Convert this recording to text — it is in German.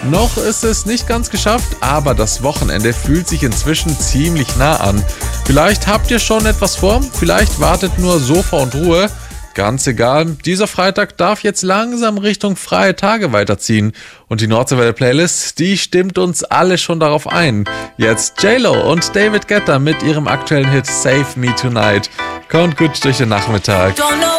Noch ist es nicht ganz geschafft, aber das Wochenende fühlt sich inzwischen ziemlich nah an. Vielleicht habt ihr schon etwas vor, vielleicht wartet nur Sofa und Ruhe. Ganz egal, dieser Freitag darf jetzt langsam Richtung freie Tage weiterziehen. Und die Nordseewelle-Playlist, die stimmt uns alle schon darauf ein. Jetzt J-Lo und David Guetta mit ihrem aktuellen Hit Save Me Tonight. Kommt gut durch den Nachmittag.